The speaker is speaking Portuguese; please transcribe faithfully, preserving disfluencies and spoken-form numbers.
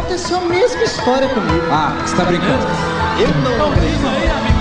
aconteceu a mesma história comigo. Ah, você tá brincando. Eu não acredito.